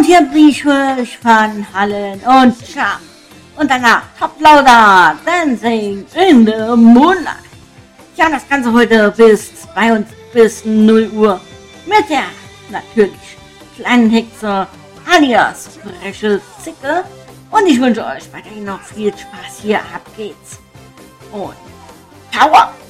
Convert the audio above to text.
hier bin ich für euch von Hallen und Charme. Und danach Top Lauder, Dancing in the Moonlight. Ja, das Ganze heute bis 0 Uhr mit der natürlich kleinen Hexe alias freche Zicke. Und ich wünsche euch weiterhin noch viel Spaß. Hier ab geht's. Und Power!